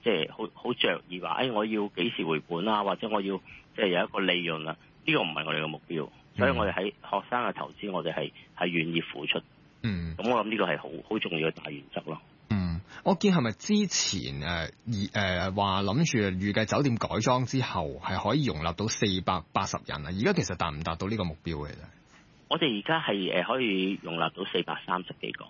即係好着意話，我要幾時回本啊，或者我要即係有一個利潤啊，呢個唔係我哋嘅目標。所以我哋喺學生嘅投資，我哋係願意付出。咁我諗呢個係好重要嘅大原則咯。 我見係咪之前話諗住預計酒店改裝之後係可以容納到480人啊？而家其實達唔達到呢個目標嘅？ 我哋而家係可以容納到430幾個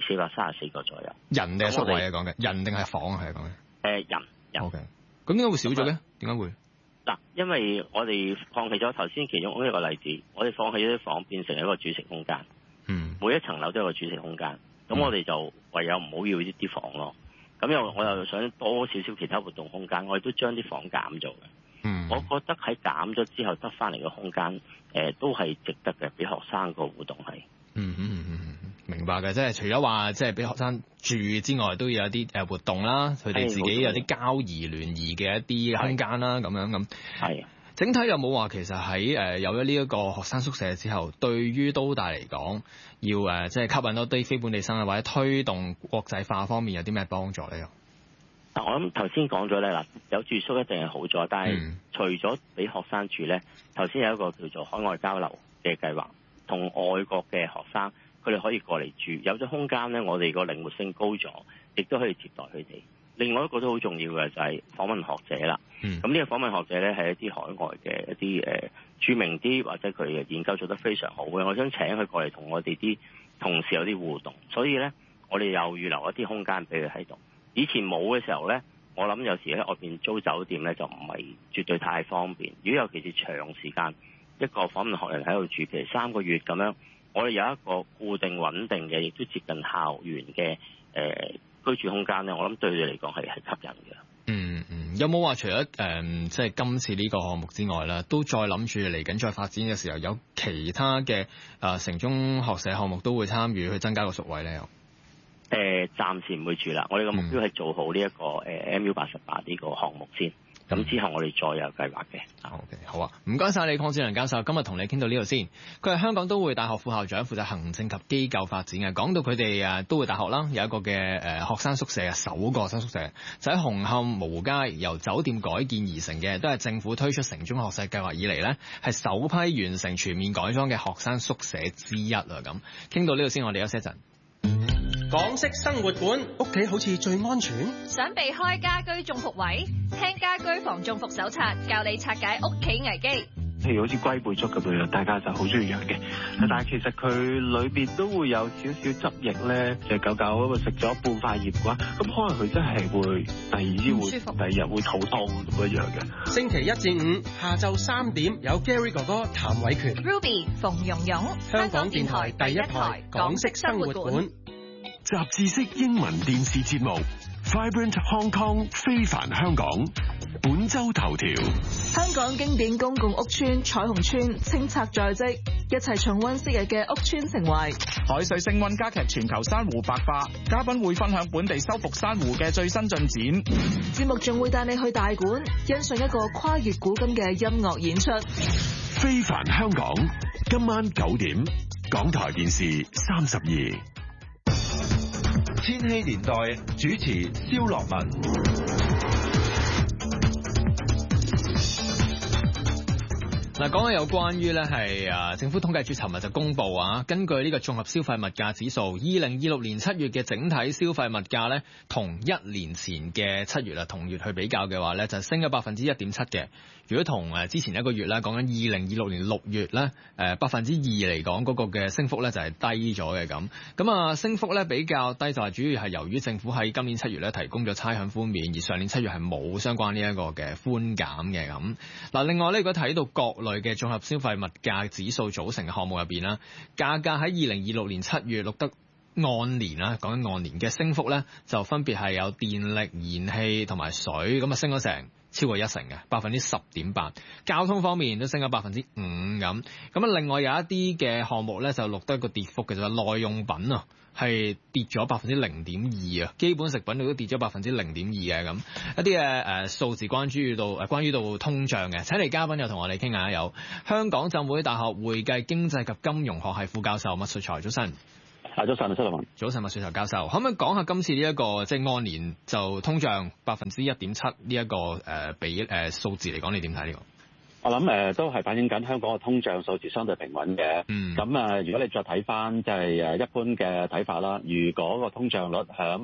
，434個左右。 人定係宿位啊？講嘅人定係房啊？係講嘅人。 OK。咁點解會少咗咧？點解會？ 嗱，因為我哋放棄咗頭先其中一個例子，我哋放棄咗啲房變成一個煮食空間。每一層樓都有個煮食空間。咁我哋就唯有唔好要呢啲房咯。咁我又想多少少其他活動空間，我哋都將啲房減咗嘅。我覺得喺減咗之後得翻嚟嘅空間，都係值得嘅，俾學生個活動係。 明白嘅，即係除咗話即係俾學生住之外，都要有啲活動啦，佢哋自己有啲交誼聯誼嘅一啲空間啦，咁樣咁。係。整體有冇話其實喺有咗呢一個學生宿舍之後，對於都大嚟講，要即係吸引多啲非本地生啊，或者推動國際化方面有啲咩幫助咧？ 我諗頭先講咗咧，嗱，有住宿一定係好咗，但係除咗俾學生住咧，頭先有一個叫做海外交流嘅計劃，同外國嘅學生佢哋可以過嚟住，有咗空間咧，我哋個靈活性高咗，亦都可以接待佢哋。另外一個都好重要嘅就係訪問學者啦。咁呢個訪問學者咧係一啲海外嘅一啲著名啲或者佢嘅研究做得非常好嘅，我想請佢過嚟同我哋啲同事有啲互動。所以咧，我哋又預留一啲空間俾佢喺度。以前冇嘅時候咧，我諗有時喺外邊租酒店咧就唔係絕對太方便。如果尤其是長時間一個訪問學人喺度住，譬如3個月咁樣，我哋有一個固定穩定嘅，亦都接近校園嘅居住空間咧，我諗對佢嚟講係吸引嘅。 有冇話除咗即係今次呢個項目之外咧，都再諗住嚟緊再發展嘅時候，有其他嘅城中學社項目都會參與去增加個宿位咧？ 暫時唔會住啦。我哋嘅目標係做好呢一個MU88呢個項目先。咁之後我哋再有計劃嘅。 OK， 好啊，唔該晒你，鄺志良教授，今日同你傾到呢度先。佢係香港都會大學副校長，負責行政及機構發展嘅。講到佢哋都會大學啦，有一個嘅學生宿舍啊，首個學生宿舍就喺紅磡蕪街，由酒店改建而成嘅，都係政府推出城中學社計劃以嚟呢，係首批完成全面改裝嘅學生宿舍之一啊。咁傾到呢度先，我哋休息一陣。 港式生活館，屋企好似最安全。 想避開家居中伏位，聽家居防中伏手冊，教你拆解屋企危機。 譬如好似龜背竹咁樣，大家就好中意養嘅。但係其實佢裏邊都會有少少汁液咧，隻狗狗咁啊食咗半塊葉嘅話，咁可能佢真係會第二日會肚痛咁樣嘅。 星期1至5下晝3點有 Gary 哥哥譚偉權 Ruby 馮蓉蓉，香港電台第一台港式生活館。 雜誌式英文電視節目 Vibrant Hong Kong 非凡香港本周頭條： 香港經典公共屋邨彩虹邨清拆在即，一齊重溫昔日嘅屋邨情懷。 海水升溫加劇全球珊瑚白化，嘉賓會分享本地修復珊瑚嘅最新進展。 節目仲會帶你去大館欣賞一個跨越古今嘅音樂演出。 非凡香港今晚9點，港台電視32。 千禧年代主持蕭樂文。 嗱，講嘅有關於咧係政府統計處尋日就公布啊，根據呢個綜合消費物價指數，2026年7月嘅整體消費物價咧，同1年前嘅7月同月去比較嘅話咧，就升咗1.7%嘅。如果同之前一個月咧，講緊2026年6月咧，2%嚟講嗰個嘅升幅咧就係低咗嘅咁。咁啊，升幅咧比較低就係主要係由於政府喺今年7月咧提供咗差餉寬免，而上年7月係冇相關呢一個嘅寬減嘅咁。嗱，另外咧，如果睇到各類嘅綜合消費物價指數組成嘅項目入邊啦，價格喺2026年7月錄得按年啦，講緊按年嘅升幅咧，就分別係有電力、燃氣同埋水咁啊，升咗成超過1成嘅10.8%。交通方面都升咗5%咁。咁啊，另外有一啲嘅項目咧就錄得一個跌幅嘅，就係耐用品啊，係跌咗0.2%啊。基本食品都跌咗0.2%嘅咁。一啲嘅數字關於到通脹嘅，請嚟嘉賓又同我哋傾下。有香港浸會大學會計經濟及金融學系副教授麥萃才，早晨。 早晨，蘇立文。 早晨，麥萃才教授，可唔可以講下今次呢一個即係按年就通脹1.7%呢一個數字嚟講，你點睇呢個？ 我諗都係反映緊香港嘅通脹數字相對平穩嘅。咁如果你再睇翻即係一般嘅睇法啦，如果個通脹率響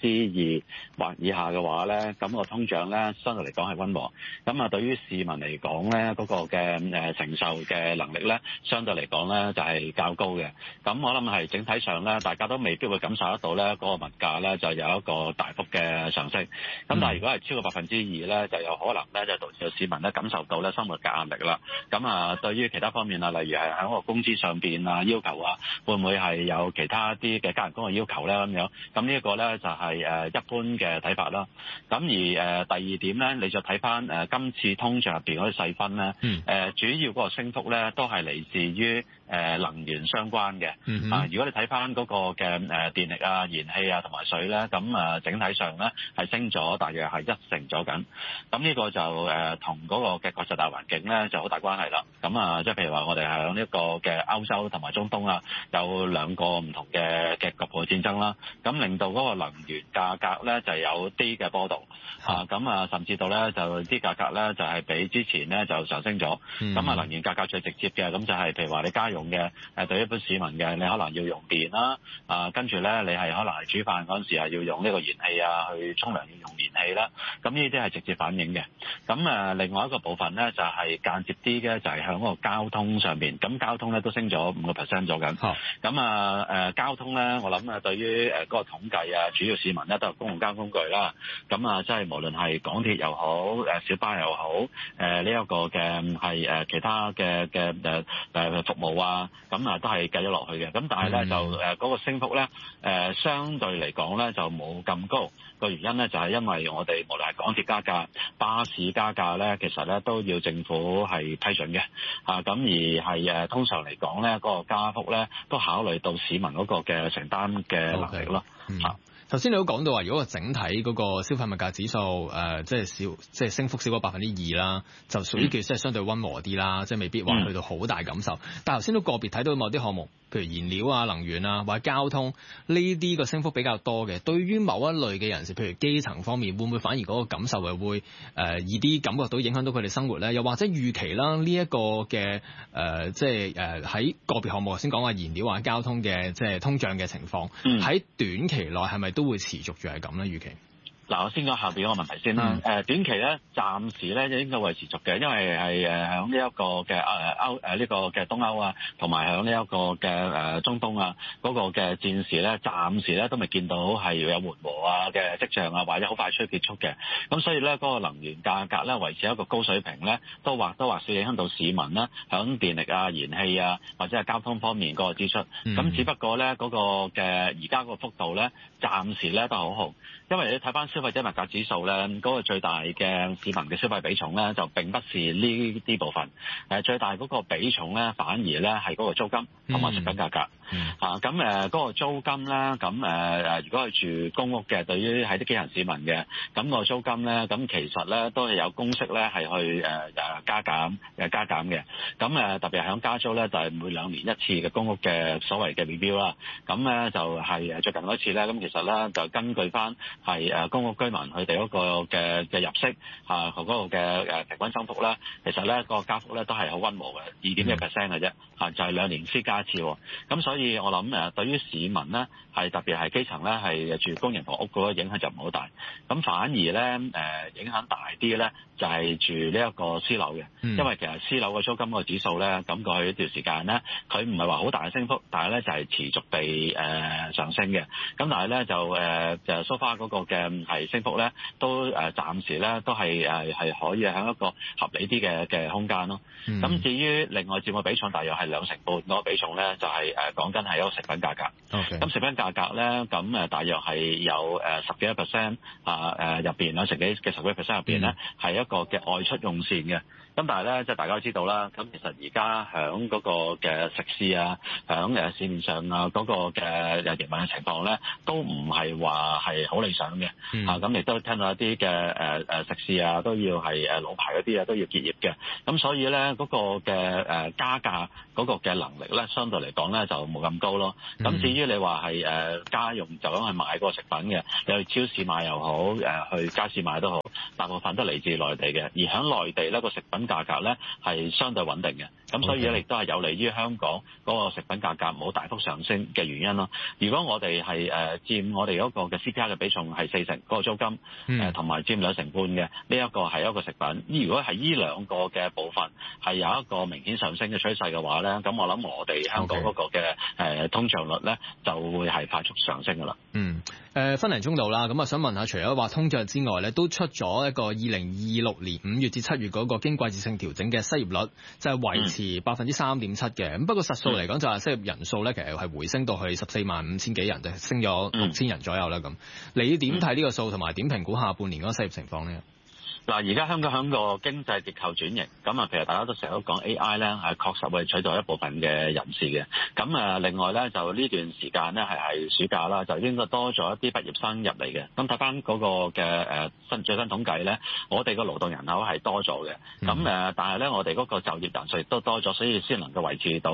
2%或以下嘅話咧，咁個通脹咧相對嚟講係溫和。咁啊，對於市民嚟講咧，嗰個嘅承受嘅能力咧，相對嚟講咧就係較高嘅。咁我諗係整體上咧，大家都未必會感受得到咧嗰個物價咧就有一個大幅嘅上升。咁但係如果係超過2%咧，就有可能咧就導致市民咧感受到咧生活壓力啦，咁啊，對於其他方面啊，例如係喺個工資上邊啊要求啊，會唔會係有其他啲嘅加人工嘅要求咧咁樣？咁呢一個咧就係一般嘅睇法啦。咁而第二點咧，你就睇翻今次通脹入邊嗰啲細分咧，主要嗰個升幅咧都係嚟自於能源相關嘅。如果你睇翻嗰個嘅電力啊、燃氣啊同埋水咧，咁整體上咧係升咗大約係1成咗緊。咁呢個就同嗰個嘅國際大環境咧就好大關係啦。咁啊，即係譬如話我哋喺呢個嘅歐洲同埋中東啊，有兩個唔同嘅局部戰爭啦，咁令到嗰個能源價格咧就有啲嘅波動。咁啊，甚至到咧就啲價格咧就係比之前咧就上升咗。咁啊，能源價格最直接嘅咁就係譬如話你家用嘅對一般市民嘅，你可能要用電啦，跟住咧你係可能係煮飯嗰陣時係要用呢個燃氣啊，去沖涼要用燃氣啦。咁呢啲係直接反映嘅。咁另外一個部分咧就係間接啲嘅，就係喺嗰個交通上邊。咁交通咧都升咗5% 咗緊。咁交通咧，我諗對於嗰個統計啊，主要市民咧都係公共交通工具啦。咁即係無論係港鐵又好，小巴又好，呢一個嘅係其他嘅服務啊，咁都係計咗落去嘅。咁但係咧就嗰個升幅咧相對嚟講咧就冇咁高。個原因咧就係因為我哋無論係港鐵加價、巴士加價咧，其實咧都要政府係批准嘅。咁而係通常嚟講咧，嗰個加幅咧都考慮到市民嗰個嘅承擔嘅能力咯。 頭先你都講到話，如果個整體嗰個消費物價指數即係升幅少過2%啦，就屬於叫即係相對溫和啲啦，即係未必話去到好大感受。但係頭先都個別睇到某啲項目，譬如燃料啊、能源啊或者交通呢啲個升幅比較多嘅，對於某一類嘅人士，譬如基層方面，會唔會反而嗰個感受係會易啲感覺到影響到佢哋生活咧？又或者預期啦，呢一個嘅即係喺個別項目先講話燃料啊、交通嘅即係通脹嘅情況，喺短期內係咪都會持續住係咁咧？預期嗱，我先講下邊嗰個問題先啦。短期咧，暫時咧應該會持續嘅，因為係響呢一個嘅呢個嘅東歐啊，同埋響呢一個嘅中東啊嗰個嘅戰事咧，暫時咧都未見到係有緩和啊嘅跡象啊，或者好快脆結束嘅。咁所以咧，嗰個能源價格咧維持一個高水平咧，都或少影響到市民啦，響電力啊、燃氣啊或者係交通方面嗰個支出。咁只不過咧嗰個嘅而家個幅度咧，暫時咧都好好，因為你睇翻消費者物價指數咧，嗰個最大嘅市民嘅消費比重咧，就並不是呢啲部分。最大嗰個比重咧，反而咧係嗰個租金同埋食品價格。咁嗰個租金咧，咁如果係住公屋嘅，對於係啲基層市民嘅，咁個租金咧，咁其實咧都係有公式咧係去加減嘅。咁特別係響加租咧，就係每2年1次嘅公屋嘅所謂嘅 review 啦。咁咧就係最近嗰次咧，咁其實咧就根據翻係公屋居民佢哋嗰個嘅入息嗰個嘅平均增幅咧，其實咧個加幅咧都係好溫和嘅2.1% 嘅啫，就係2年先加一次。咁所以我諗對於市民咧係特別係基層咧係住公營房屋嗰個影響就唔好大。咁反而咧影響大啲咧就係住呢一個私樓嘅，因為其實私樓嘅租金個指數咧，咁過去一段時間咧，佢唔係話好大嘅升幅，但係咧就係持續地上升嘅。咁但係咧就 so far 嗰個嘅係升幅咧，都暫時咧都係可以喺一個合理啲嘅空間咯。咁至於另外佔嘅比重大約係2成半嗰個比重咧，就係講緊係一個食品價格。咁食品價格咧，咁大約係有10幾%入邊啦，10幾%入邊咧係一個嘅外出用膳嘅。咁但係咧，即係大家都知道啦。咁其實而家響嗰個嘅食肆啊，響市面上啊嗰個嘅營運嘅情況咧，都唔係話係好理想嘅。咁亦都聽到一啲嘅食肆啊，都要係老牌嗰啲啊，都要結業嘅。咁所以咧，嗰個嘅加價嗰個嘅能力咧，相對嚟講咧就冇咁高咯。咁至於你話係家用就咁去買嗰個食品嘅，你去超市買又好，去街市買都好，大部分都嚟自內地嘅。而喺內地呢個食品價格咧係相對穩定嘅，咁所以亦都係有利於香港嗰個食品價格冇大幅上升嘅原因咯。如果我哋係佔我哋嗰個嘅 CPI 嘅比重係40%，嗰個租金同埋佔2成半嘅，呢一個係一個食品。如果係呢兩個嘅部分係有一個明顯上升嘅趨勢嘅話咧，咁我諗我哋香港嗰個嘅通脹率咧就會係快速上升㗎啦。 分零鐘度啦，咁啊想問下，除咗話通脹之外咧，都出咗一個2026年5月至7月嗰個經季節性調整嘅失業率，就係維持3.7%嘅。咁不過實數嚟講，就係失業人數咧，其實係回升到去145000幾人，就升咗6000人左右啦。咁你點睇呢個數，同埋點評估下半年嗰個失業情況咧？ 嗱，而家香港喺個經濟結構轉型，咁啊，其實大家都成日都講 AI 咧，係確實會取代一部分嘅人士嘅。咁另外咧，就呢段時間咧係暑假啦，就應該多咗一啲畢業生入嚟嘅。咁睇翻嗰個嘅最新統計咧，我哋個勞動人口係多咗嘅。咁但係咧，我哋嗰個就業人數亦都多咗，所以先能夠維持到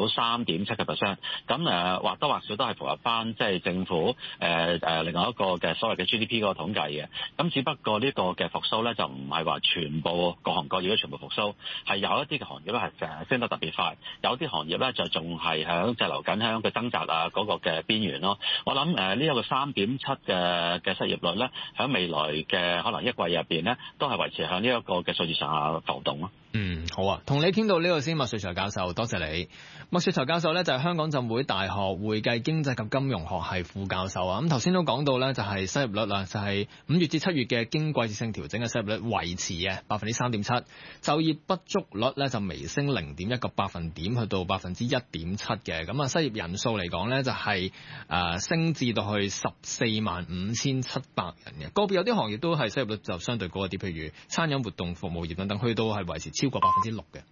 3.7%。咁或多或少都係符合翻即係政府另外一個嘅所謂嘅 GDP 嗰個統計嘅。咁只不過呢個嘅復甦咧就唔係話全部各行各業都全部復甦，係有一啲嘅行業咧係升得特別快，有啲行業咧就仲係喺滯留緊喺個掙扎啊嗰個嘅邊緣咯。我諗呢一個3.7嘅失業率咧，喺未來嘅可能一季入邊咧，都係維持喺呢一個嘅數字上下浮動咯。 好啊，同你傾到呢個先，麥萃才教授，多謝你。麥萃才教授咧就係香港浸會大學會計經濟及金融學系副教授啊。咁頭先都講到咧，就係失業率啦，就係5月至7月嘅經季節性調整嘅失業率維持嘅3.7%，就業不足率咧就微升0.1個百分點，去到1.7%嘅。咁啊，失業人數嚟講咧就係升至到去145700人嘅。個別有啲行業都係失業率就相對高一啲，譬如餐飲活動服務業等等，去到係維持超過6%嘅。